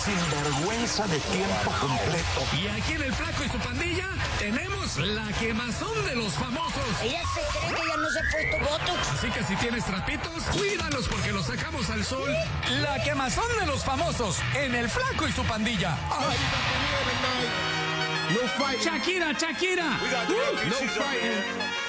sinvergüenza de tiempo completo. Y aquí en El Flaco y su pandilla tenemos la quemazón de los famosos. Ella se cree que ya no se ha puesto botox. Así que si tienes trapitos, cuídalos porque los sacamos al sol. La quemazón de los famosos en El Flaco y su pandilla. ¡Ay! No fighting. Shakira. No fighting.